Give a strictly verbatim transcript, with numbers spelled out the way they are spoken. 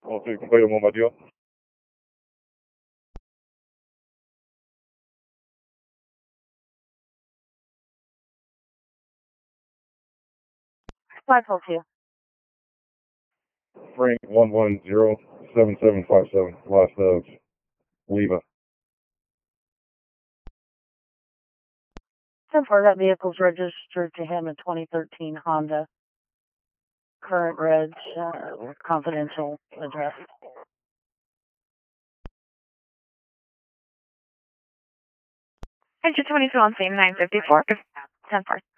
Oh, sí, compañero Bombardier. five twelve two. Frank one one zero seven seven five seven, last of Leva. So far, that vehicle's registered to him, a twenty thirteen Honda. Current reg, uh, confidential address. Engine twenty-two on scene, nine fifty-four, ten four.